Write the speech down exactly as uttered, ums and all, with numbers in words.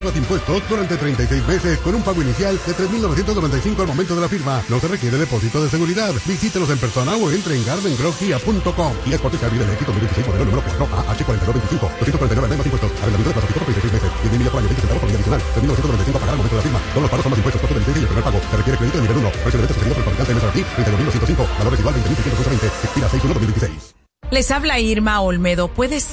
Los impuestos durante treinta y seis meses con un pago inicial de tres mil novecientos noventa y cinco al momento de la firma. No se requiere depósito de seguridad. Visítelos en persona o entre en garden grove kia punto com. Y es Corte Vida del Éxito dos mil dieciséis, modelo número cuatro A H cuatro dos dos cinco, doscientos cuarenta y nueve menos impuestos. Arrendamiento de plazos fijos por treinta y seis meses. diez mil millas por año, veinte centavos por milla adicional. tres mil novecientos noventa y cinco a pagar al momento de la firma. Todos los pagos son más impuestos, costo de licencia y el primer pago. Se requiere crédito de nivel uno. Precio de venta sugerido por el fabricante M S R P, treinta y dos mil doscientos cinco. Valor residual veinte mil seiscientos veinte. Expira seis uno dos mil dieciséis. Les habla Irma Olmedo. Puedes